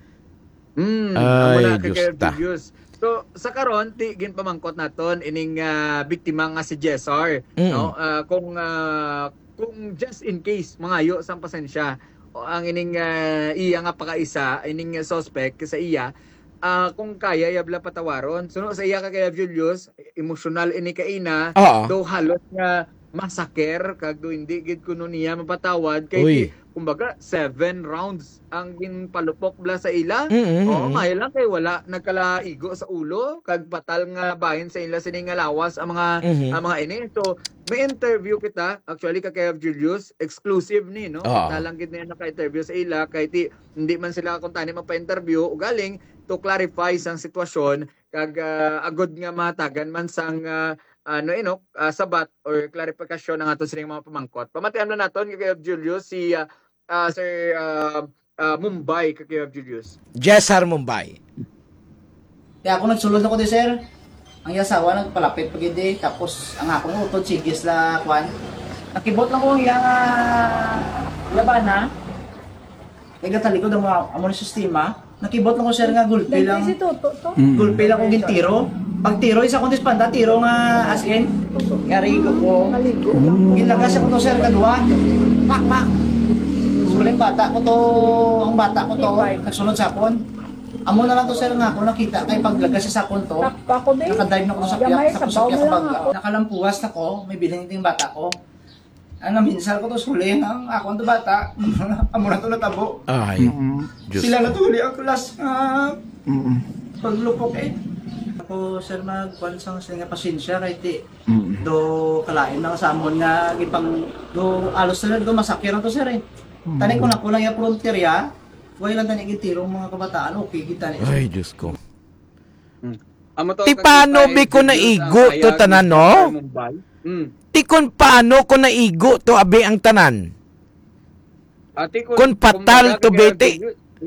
Mm, Ay, amo na kay Diyos Kay ta. Julius. So sa karon ti gin pamangkot naton ining ah, biktima nga si Jessar, Mm. no? Ah, kung ah, kung just in case mangayo sang pasensya o ang ining ah, iya nga pakaisa ining ah, suspect sa iya ah, kung kaya yabla patawaron suno sa iya ka kay Julius emotional ini kaina Oo. do halos nga masaker kag do hindi gid kuno niya mapatawad kay Uy. ti, kumbaga seven rounds ang ginpalupok bla sa ila. Mm-mm. Oo, mahay lang kay wala nagkalaigo sa ulo kag patal nga bahin sa ila sining nga lawas ang mga Mhm. ang mga ini. So, may interview kita actually kay Kev Julius exclusive ni no. Oo. Talang gid niya naka-interview sa ila kay ti hindi man sila kung tani magpa-interview o galing to clarify sang sitwasyon kag ah, agod nga matagan man sang ah, ano ino ah, sabat or clarification ng ato sining mga pamangkot. Pamatian na naton kay Kev Julius si ah, ah, Sir ah, ah, Mumbai kay Kev Julius. Jessar Mumbai. Kaya ako nagsulod ako di sir. Ang yasawa nagpalapit pag hindi. Tapos ang ako ng utod sigis la kwan. Nakibot lang ko yung uh, labana. Kaya talikod ang mga amo ng sistema. Nakibot lang ko sir nga gulpi lang. Gulpi lang ko gintiro. Pag tiro isa kong dispanda, tiro nga as in. Ngari ko ko. Gilagas ako to sir kadua. Pak pak. Suling bata ko to, ang bata ko to, nagsunod sa akon. Amo na lang to sir nga ako nakita kay paglagas sa sakon to. Takpa ko din. Nakadive na ko sa Gamay, piyak, sa sabaw kusapyak mo lang kapag ako. nakalampuwas na ko, may bilhin din bata ko. Ano, minsan ko to suli, ang akong to bata, amo na to natabo. Ay. Diyos. Sila natuli ang kulas, ah, paglupok eh. Ako sir magkwansang sila nga pasensya kay ti do kalain na sa amon nga gipang do alos na do masakir na to sir eh. Tani ko na kulang yung frontier wala lang tani gitirong mga kabataan okay kita ni. Ay, Diyos ko. Amo to Ti paano bi ko naigo to tanan, no? Mm. Ti kun paano ko naigo to abi ang tanan. Ati Kun patal to bete.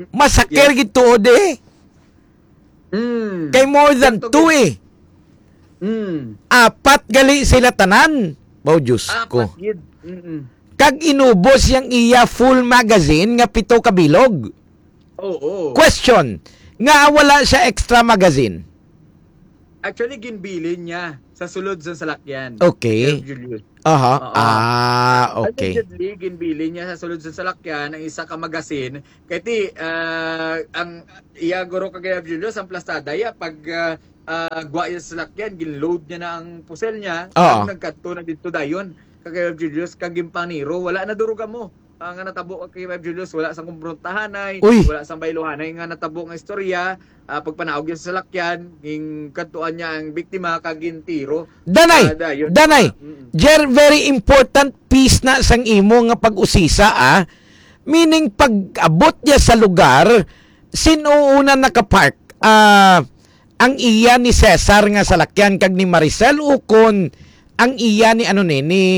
Masaker gid tuod eh. Mm. Kay more than Sakto, two eh. Mm. Apat gali sila tanan. Bao Diyos ko. Apat gid. Mm. Kag inubos yang iya full magazine nga pito ka bilog. Oo. Question, nga wala siya extra magazine. Actually, ginbilin niya sa sulod sa salakyan. Okay. Sir Julius. Aha. Oo. Ah, okay. Allegedly, ginbilin niya sa sulod sa salakyan ang isa ka magasin. Kaya ti, ah, ang iya guro kagaya Julius, ang plastada, ya, pag uh, uh, gwa iya sa salakyan, ginload niya na ang pusel niya. Oo. Kag nagkadto na dito dayon. Kagaya Julius, kag ginpaniro, wala na duruga mo. Ang nga natabo kay Web Julius, wala sang kumprontahanay, Uy! wala sang bailuhanay nga natabo nga istorya, uh, pagpanaog niya sa salakyan, ging kadtuan niya ang biktima kag gintiro. Danay, Ah, dayon. danay. Mm. Jer, very important piece na sang imo nga pag-usisa, ah. Meaning, pag-abot niya sa lugar, sino una nakapark? Ah, ang iya ni Cesar nga salakyan kag ni Maricel o kon ang iya ni ano ni, ni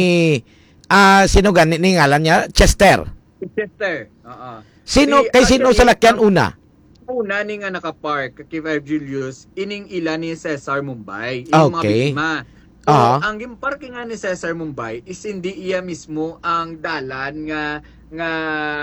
ah, sino gani ni ngalan niya? Chester. Chester. Oo. Sino, Si- kay sino actually, salakyan ang una? Una ni nga nakapark kay Five Julius, ining ila ni Cesar Mumbai. Ining mga Okay. biktima. So, Ah. ang gimparking nga ni Cesar Mumbai is hindi iya mismo ang dalan nga nga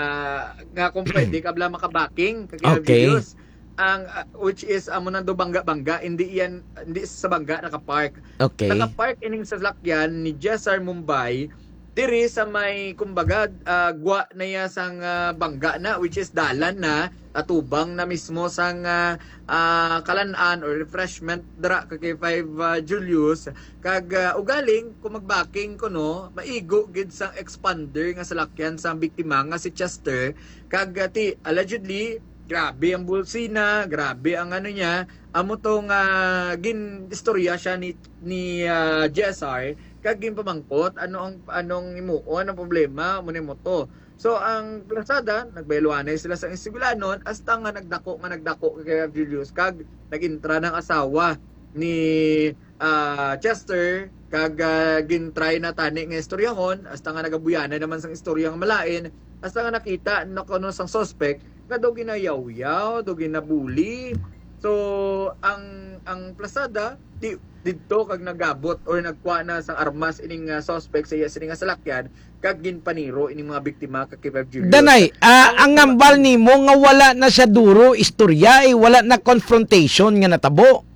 nga kung pwede kabla makabaking kay Five Okay. Julius. Ang uh, which is amo nando bangga-bangga, hindi iyan hindi sa bangga nakapark. Okay. Nakapark ining sasakyan ni Cesar Mumbai diri sa may kumbaga ah, gwa na ya sang ah, bangga na, which is dalan na atubang na mismo sang ah, ah, kalan-an or refreshment dra kay five Julius kag ah, ugaling kung magbaking ko no maigo gid sang expander nga salakyan sa biktima nga si Chester kag ah, ti allegedly grabe ang bulsina, grabe ang ano niya, amo tong uh, gin istorya siya ni ni uh, J S R kag gin pamangkot ano ang anong imuon ang problema mo ni moto. So ang plasada nagbayloanay sila sa Insigulanon hasta nga nagdako nga nagdako kay Julius kag nagintra ng asawa ni uh, Chester kag uh, gintry na tani nga istoryahon hasta nga nagabuyanan naman sang istorya nga malain hasta nga nakita na kuno sang suspect nga daw ginayaw-yaw, daw ginabuli. So ang ang plasada di didto kag nagabot or nagkuha na sang armas ining uh, suspect sa iya sining nga salakyan kag ginpaniro ining mga biktima kag kay Five Julius. Danay, ah, ang ngambal nimo nga wala na siya duro istorya, eh, wala na confrontation nga natabo.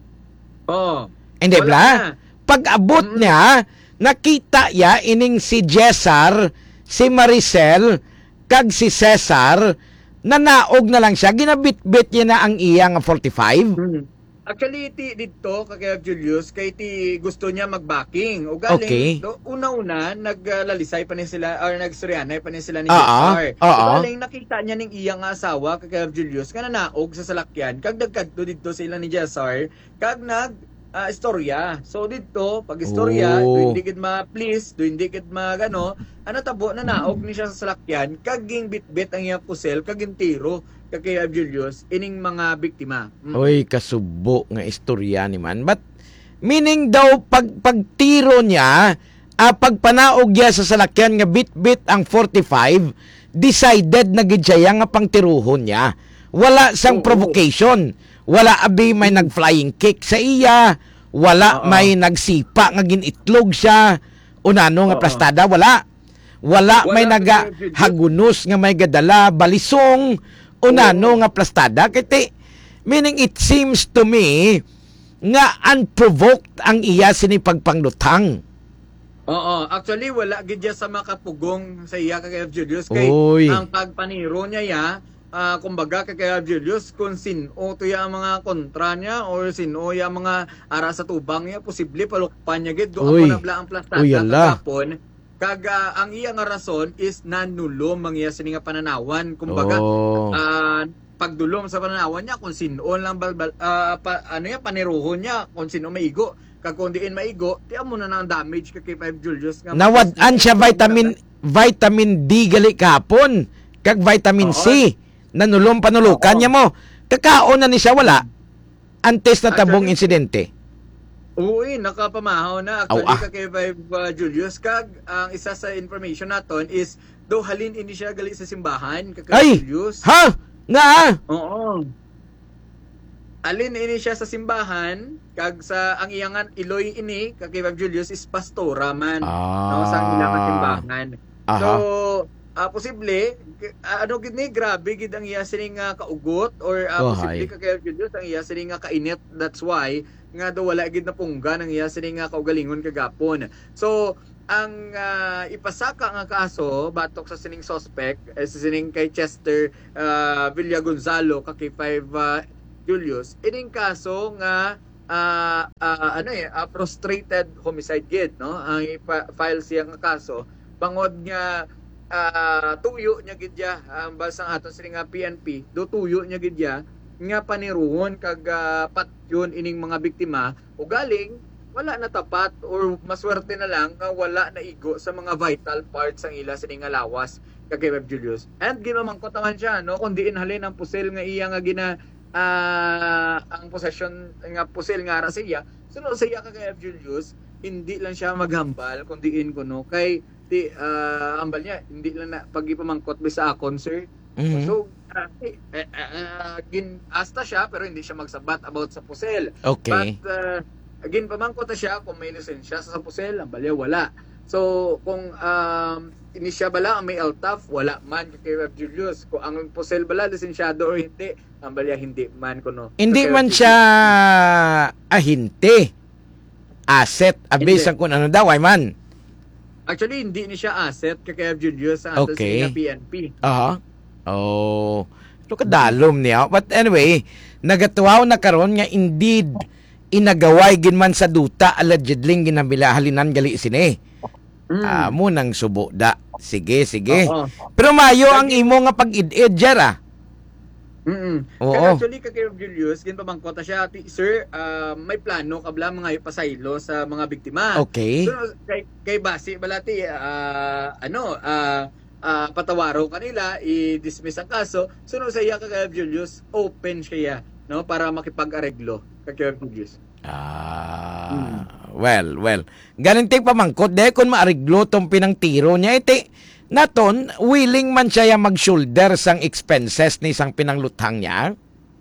Oh. Hindi Wala bla? na. Pag-abot Mm. niya, nakita ya ining si Cesar, si Maricel, kag si Cesar, nanaog na lang siya, ginabit-bit niya na ang iya nga forty-five. Hmm. Actually, ti dito kay Julius, kay ti gusto niya mag-backing. O galing, Okay. do, una-una, naglalisay pa ni sila, or nagsuryanay pa ni sila ni Oo, Jessar. oo. O galing, nakita niya ning iyang asawa, kay Julius, nga nanaog sa salakyan, kag nagkadto dito sila ni Jessar, kag nag, ah, istorya. So dito, pag istorya, Oh. do hindi gid ma-please, do hindi gid ma-gano, ano tabo, nanaog ni siya sa salakyan, kag ging bit-bit ang iyang pusel, kag ging tiro, kag kay Julius, ining mga biktima. Mm. Oy, kasubo nga istorya ni man. But, meaning daw, pag pagtiro niya, ah, pagpanaog niya sa salakyan nga bit-bit ang forty-five, decided na gid siya nga pangtiruhon niya. Wala sang Oo. provocation. Wala abi may nag-flying kick sa iya. Wala Oo. may nagsipa nga ginitlog siya. Unano nga Oo. plastada, wala. Wala, Wala may sa nagahagunos nga may gadala, balisong, unano nga plastada. Kiti, meaning it seems to me nga unprovoked ang iya sinipagpanglutang. Oo, actually wala gid siya sa makapugong sa iya kay Julius kay Oy. ang pagpaniro niya ya ah, kumbaga kay Julius kung sino to ya ang mga kontra niya or sino ya ang mga ara sa tubang niya posible palukpan niya gid do Uy. ako na bla ang plastada Uy, ala. kagapon kag ah, ang iya nga rason is nanulom ang iya sini nga pananawan kumbaga Oh. ah, pagdulom sa pananawan niya kung sino lang balbal ah, pa, ano ya paniruhon niya kung sino maigo kag kung diin maigo ti amo na nang damage kay Five Julius nga Nawad-an siya vitamin vitamin D gali kapon kag vitamin C. Nanulong panulukan Oo. niya mo. Kakaon na ni siya wala. Antes na tabong Actually, insidente. Uy, nakapamahaw na. Aw, Actually, ah. ka kay Five uh, Julius. Kag, ang isa sa information naton is, do halin hindi siya gali sa simbahan, kay Ay! Julius. Ha? Nga? Oo. alin ini siya sa simbahan kag sa ang iyangan Iloy ini kag kay Bob Julius is pastora man Ah. no sa ilang simbahan. Aha. So ah, posible g- ah, ano gid ni grabe gid ang iya sining nga kaugot or ah, Oh, posible hay. ka kay Bob Julius ang iya sining nga kainit, that's why nga daw wala gid na pungga ng iya sining nga kaugalingon kagapon. So ang ah, ipasaka nga kaso batok sa sining suspect eh, sa sining kay Chester uh, Villa Gonzalo ka kay five ah, Julius ining kaso nga ah, ah, ano eh ah, prostrated homicide gid no ang ipa-file siya nga kaso bangod nga ah, tuyo niya gid ya ang basang aton sining nga P N P do tuyo niya gid ya nga paniruhon kag ah, patyon ining mga biktima o galing wala na tapat or maswerte na lang nga wala na igo sa mga vital parts ang ila sining nga lawas kag kay Bob Julius. And ginamangkot naman siya no kun diin halin ang pusel nga iya nga gina ah, ang possession nga pusel nga ara siya. Sunod sa iya kag kay Bob Julius, hindi lang siya maghambal kun diin kuno kay di ah, ambal niya hindi lang na pagipamangkot bisa akon sir. Mhm. So ah, eh, eh, ah, gin asta siya pero hindi siya magsabat about sa pusel. Okay. But uh, again, pamangkot na siya kung may lisensya sa pusel, ang balya wala. So, kung um, ini siya bala ang may L T A F, wala man kay Bob Julius. Kung ang pusel bala lisensyado or hindi, ang balya hindi man kuno. Hindi So, man kay Bob siya ahinte. Asset. Abis Hindi. ang kung ano daw, ay man. Julius. Actually, hindi ni siya asset kay Bob Julius sa ato Okay. sa P N P. Aha. Oh. Ito kadalom niya. But anyway, nagatuwaw na karon nga indeed inagaway ginman sa duta allegedly ginabila halinan gali sini. Mm. Amo nang subo da. Sige, sige. Oo. Pero mayo ang imo nga pag-id-id jara. Mm. Oo. Kaya actually kay Bob Julius, gin pamangkot na siya, "Ti- sir, ah, may plano kabla mga ipasaylo sa mga biktima." Okay. So, kay, kay Basi balati ah, ano ah ah, patawaro kanila i-dismiss ang kaso sunod sa iya kay Julius open siya no para makipag-areglo kay Julius. Ah, well, well. Ganun pamangkot de kung maariglo tong pinangtiro niya iti naton willing man siya mag-shoulder sang expenses ni sang pinangluthang niya.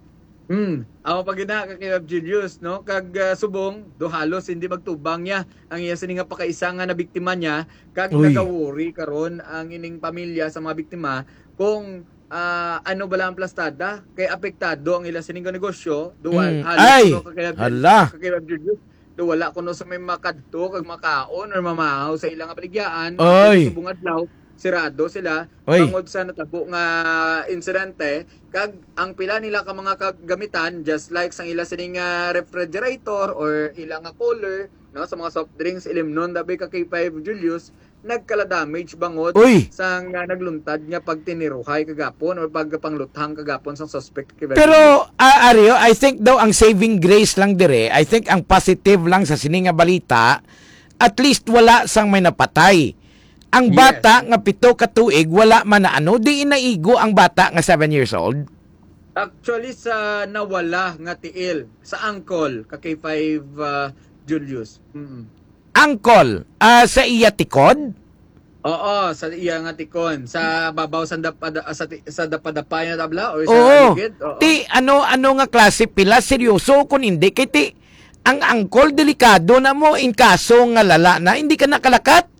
Hmm. Ako pag ina kay Julius no kag ah, subong do halos hindi magtubang niya ang iya sini nga pakaisa nga na biktima niya kag Uy. nagawori karon ang ining pamilya sa mga biktima kung ah, ano bala ang plastada kay apektado ang ila sining nga negosyo do Mm. halos Ay! no, kay Hala! kay Julius do wala kuno sa may makadto kag makaon or mamahaw sa ilang kabaligyan Oy! subong adlaw sirado sila Oy. tungod sa natabo nga insidente kag ang pila nila ka mga kagamitan just like sang ila sining nga refrigerator or ilang nga cooler no sa mga soft drinks ilimnon dabi ka kay five Julius nagkala damage bangod Uy! sang nga nagluntad nga pagtiniruhay kagapon or pagpangluthang kagapon sang suspect kay Five Pero uh, Ario, I think daw ang saving grace lang dire, I think ang positive lang sa sini nga balita, at least wala sang may napatay. Ang Yes. bata nga pito ka tuig wala man na ano, di inaigo ang bata nga seven years old. Actually sa nawala nga tiil sa angkol ka kay five uh, Julius. Mm. Angkol, ah, sa iya tikod? Oo, sa iya nga tikon sa babaw sa dapada sa, ti- sa dapadapay na tabla or sa Oo. ligid. Oo. Ti ano ano nga klase pila seryoso kun hindi kay ti ang angkol delikado na mo in kaso nga lala na hindi ka nakalakat.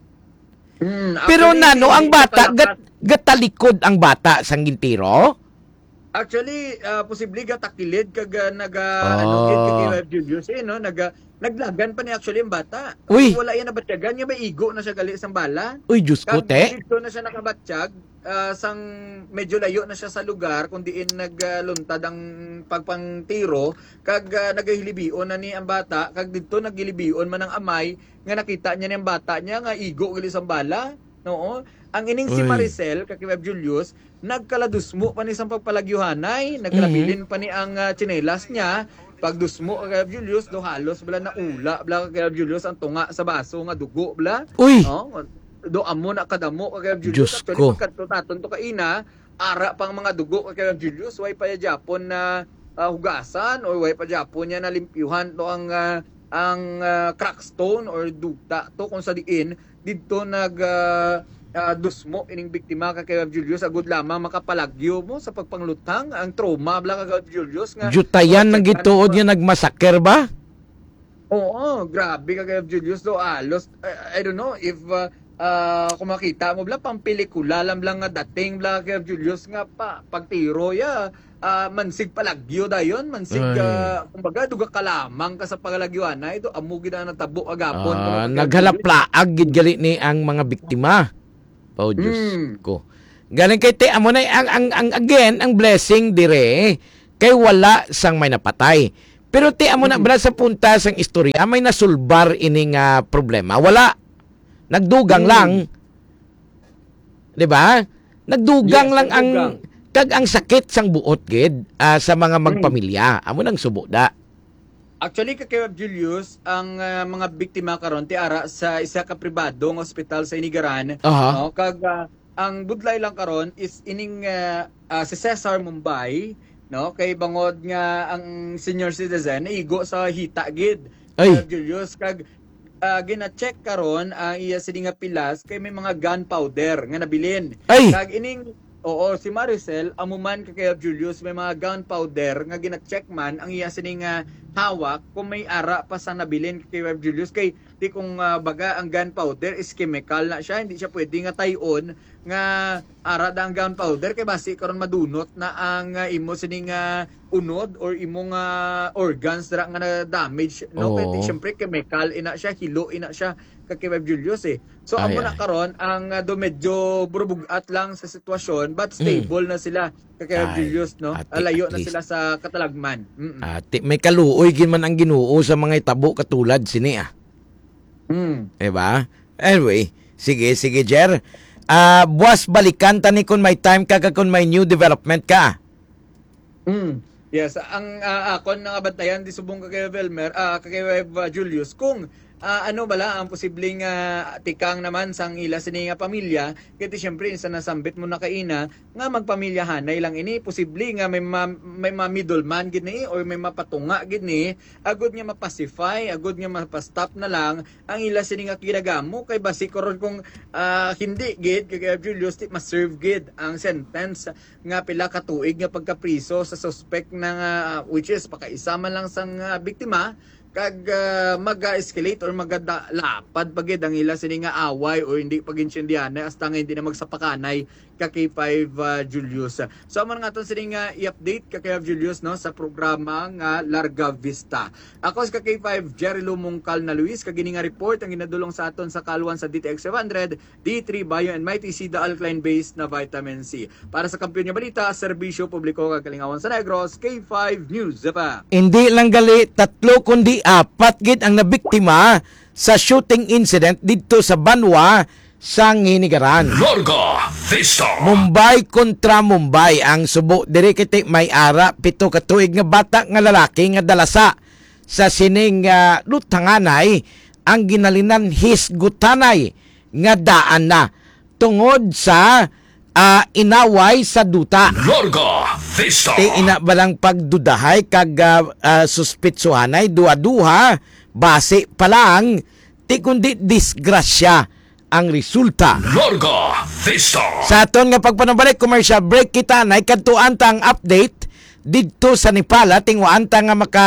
Mm, Pero actually, nano ang hindi bata ka gat, palakat. gatalikod ang bata sang gintiro? Actually, uh, posible ga takilid kag uh, naga Ah. ano kid kag kay Julius eh no naga naglagan pa ni actually ang bata. Uy. Wala yan nabatyagan niya may igo na siya gali isang bala. Uy, Diyos ko, Kag te. dito na siya nakabatsyag, ah, sang medyo layo na siya sa lugar kung diin nagluntad ang pagpangtiro kag uh, nagahilibion na ni ang bata kag dito naghilibion man ang amay nga nakita niya ni ang bata niya nga igo gali isang bala. No? Ang ining si Uy. Maricel kag kay Julius nagkaladusmo pa ni sang pagpalagyuhanay, nagkalabilin pa ni ang uh, tsinelas niya. Pagdusmo kay Julius do halos bala na ula bala kay Julius ang tunga sa baso nga dugo bala. Uy, Oh, do amo na kadamo kay Diyos Julius. ko. Actually, pagkadto taton to kaina, ara pang mga dugo kay Julius, way pa Japon na ah, hugasan or way pa Japon niya na limpyuhan to ang ah, ang ah, crackstone or duta to kung sa diin didto nag ah, uh, dusmo ining biktima ka kay Julius agud lamang makapalagyo mo sa pagpanglutang ang trauma bla ka Julius nga Jutayan ng gituod nga nagmasaker ba? Oo, grabe ka kay Julius do alos I, I don't know if uh, uh, kung makita mo bla pang pelikula lang lang nga dating bla kay Julius nga pa pagtiro ya uh, mansig palagyo dayon mansig uh, kumbaga duga ka lamang ka sa pagalagyuan na ito amo gid na tabo agapon Ah, naghalapla gid gali ni ang mga biktima. Oh Diyos Mm. ko. Galing kay te amo na ang, ang ang again ang blessing dire kay wala sang may napatay. Pero ti amo na bala sa punta sang istorya may nasulbar ining ah, problema. Wala. Nagdugang Mm. lang. 'Di ba? Nagdugang Yes, lang ang nagdugang. kag ang sakit sang buot gid ah, sa mga magpamilya. Amo nang subo da. Actually, kakay Julius, ang uh, mga biktima karon ti ara sa isa ka pribadong ospital sa Inigaran. Aha. No? Kag uh, ang budlay lang karon is ining uh, uh, si Cesar Mumbai, no? Kay bangod nga ang senior citizen igo sa hita gid. Ay. Kakay Julius kag uh, gina-check karon ang iya sini nga pilas kay may mga gunpowder nga nabilin. Ay. Kag ining oo, si Maricel, amuman kay Julius may mga gunpowder nga gina-check man ang iya sining uh, hawak kung may ara pa sa nabilin kay Julius kay di kung uh, baga ang gunpowder is chemical na siya hindi siya pwede nga tayon nga ara da ang gunpowder kay basi karon madunot na ang uh, imo sining uh, unod or imong uh, organs dira nga na damage no kay Oo. syempre chemical ina siya hilo ina siya kay Julius eh. So Ay, amo na ay. karon ang uh, do medyo burubugat lang sa sitwasyon but stable na sila kay Ay, Julius no. at- Alayo at na least. sila sa katalagman. Mm. Ati may kaluoy gin man ang Ginoo sa mga itabo katulad sini ah. Mm. Diba? Anyway, sige sige Jer. Ah, buwas balikan tani kun may time ka kag kun may new development ka. Mm. Yes, ang uh, akon nga bantayan di subong ka kay Velmer, ah kay uh, Julius kung ah, ano bala ang posibleng ah, tikang naman sang ila sini nga pamilya kay syempre sa nasambit mo na kaina nga magpamilyahan na ilang ini posible nga may ma, may ma middleman gid ni or may mapatunga gid ni agud nga mapacify agud nga mapastop na lang ang ila sini nga kinagamo kay basi karon kung ah, hindi gid kay Julius ti ma-serve gid ang sentence nga pila ka tuig nga pagkapriso sa suspect na nga, which is pakaisa man lang sang ah, biktima kag uh, mag-escalate or magadalapad pagid ang ila sini nga away o hindi paginsindihan hasta nga hindi na magsapakanay ka K five uh, Julius. So amo nga ton sini nga i-update ka kay Julius no sa programa nga Larga Vista. Ako si K five Jerry Lumungkal na Luis kag nga report ang ginadulong sa aton sa Kalwan sa D T X seven hundred, D three Bio and Mighty C the alkaline based na vitamin C. Para sa kampiyon nga balita, serbisyo publiko kag Kalingawan sa Negros, K five News pa. Hindi lang gali tatlo kundi apat gid ang nabiktima sa shooting incident dito sa Banwa sa Nginigaran. Larga Vista. Mumbai kontra Mumbai ang subo diri kiti may ara pito ka tuig nga bata nga lalaki nga dalasa sa sining uh, lutanganay ang ginalinan hisgutanay nga daan na tungod sa ah, inaway sa duta. Larga Vista. Ti ina balang pagdudahay kag uh, uh, suspitsuhanay duha-duha base pa lang ti kundi disgrasya ang resulta. Larga Vista. Sa aton nga pagpanabalik commercial break kita nay kadtuan ta ang update didto sa Nepal tingwaan ta nga maka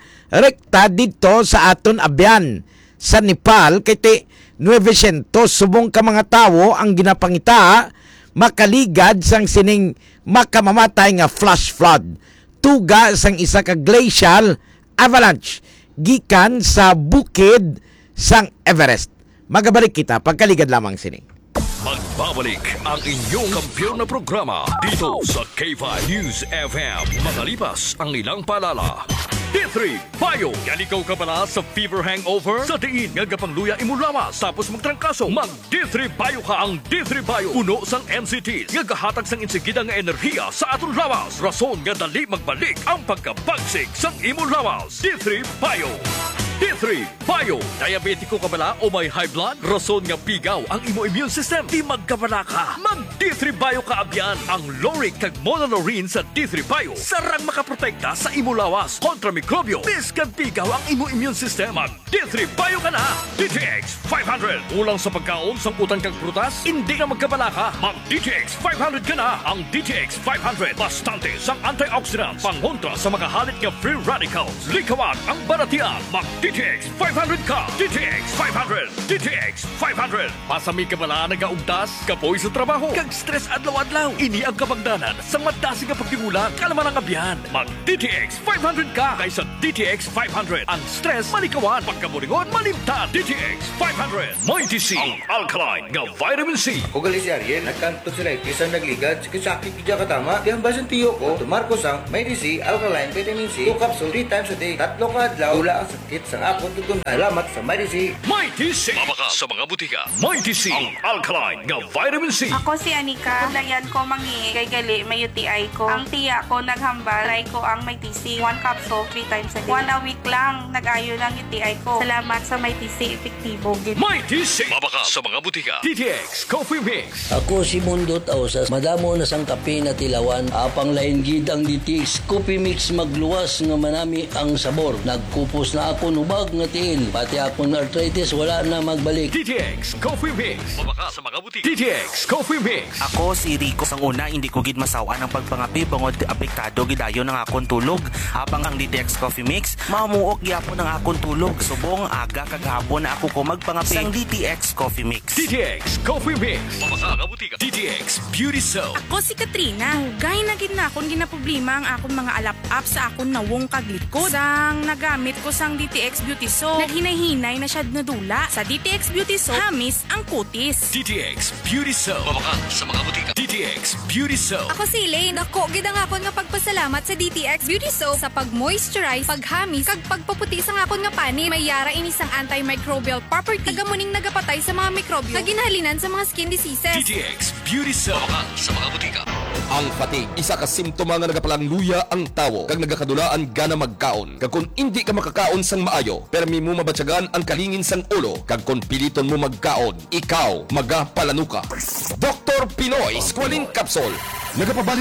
rekta didto sa aton abyan sa Nepal kay ti nine hundred subong ka mga tawo ang ginapangita makaligad sang sining makamamatay nga flash flood tuga sang isa ka glacial avalanche gikan sa bukid sang Everest. Magabalik kita pagkaligad lamang sining. Magbabalik ang inyong kampiyon na programa dito sa K five News F M. Makalipas ang ilang paalala. D three Bio. Yan ikaw ka pala sa fever hangover? Sa diin nga gapangluya imo lawas tapos magtrangkaso. Mag D three Bio ka ang D three Bio. Uno sang N C Ts. Nga gahatag sang insigida nga enerhiya sa aton lawas. Rason nga dali magbalik ang pagkabagsik sang imo lawas. D three Bio. D three Bio. Diabetiko ka bala o may high blood? Rason nga pigaw ang imo immune system. Di magkabala ka. Mag D D three Bio kaabyan ang Loric kag Monolaurin sa D three Bio. Sarang makaprotekta sa imo lawas kontra mikrobyo. Biskan pigaw ang imo immune system. Mag D three Bio ka na. D T X five hundred. Ulang sa pagkaon, sangkutan kag prutas, hindi na magkabalaka. Mag D T X five hundred ka na. Ang D T X five hundred bastante sang antioxidant pangontra sa makahalit nga free radicals. Likawan ang baratian. Mag D T X five hundred ka. D T X five hundred. D T X five hundred. Pasami ka bala nagaugtas, kapoy sa trabaho, kag stress adlaw-adlaw. Ini ang kapagdanan sa madasi nga pagtigulang kalaman ang abyan. Mag D T X five hundred ka kaysa D T X five hundred. Ang stress malikawan, pagkaburingon malimtan. D T X five hundred. Mighty C, ang alkaline nga vitamin C. O gali si Ariel, nagkanto sila kisang nagligad, sakit kidya katama. Di ang basan tiyo ko, tumarko sang may D C, alkaline, vitamin C, two capsule, three times a day, tatlo ka adlaw, wala ang sakit sang akon tutun. Alamat sa may D C. Mighty C. Mabaka sa mga butika. Mighty C, ang alkaline nga vitamin C. Ako si Anika. Kulayan ko mangi kay gali may U T I ko. Ang tiya ko naghambal, try ko ang may T C. One capsule, three times a day. One a week lang, nag-ayo ng U T I ko. Salamat sa may T C, epektibo. Mighty C. Mabaka sa mga butika. D T X Coffee Mix. Ako si Mundot Ausas, madamo na sang kape na tilawan, apang lain gid ang D T X Coffee Mix magluwas nga manami ang sabor. Nagkupos na ako nubag nga tiil, pati ako na arthritis wala na magbalik. D T X Coffee Mix. Mabaka sa mga butika. D T X Coffee Mix. Ako si Rico. Sang una, hindi ko gid masawa ng pagpangapi bangod apektado gidayon ng akong tulog. Habang ang D T X Coffee Mix, mamuok gyapon ng akong tulog. Subong aga kag hapon na ako ko magpangapi sang D T X Coffee Mix. D T X Coffee Mix. Mabaka nga butika. D T X Beauty Soap. Ako si Katrina. Hugay na gid na akong ginaproblema ang akong mga alap-up sa akong nawong kaglikod. Sang nagamit ko sang D T X Beauty Soap, naghinay-hinay na siya nadula. Sa D T X Beauty Soap, hamis ang kutis. D T X Beauty Soap. Mabaka sa mga butika. D T X Beauty Soap. Ako si Elaine. Ako, gid ang akon nga pagpasalamat sa D T X Beauty Soap sa pag-moisturize, paghamis, kag pagpaputi sa akon nga pani. May yara ini sang antimicrobial property. Tagamuning nagapatay sa mga mikrobyo nga ginahalinan sa mga skin diseases. D T X Beauty Soap. Mabaka sa mga butika. Ang fatigue, isa ka simptoma nga nagapalang luya ang tawo kag nagakadulaan gana magkaon. Kag kun hindi ka makakaon sang maayo, permi mo mabatyagan ang kalingin sang ulo kag kun piliton mo magkaon, ikaw magapalanuka. Doktor Pinoy Squalene Capsule. Nagapabalik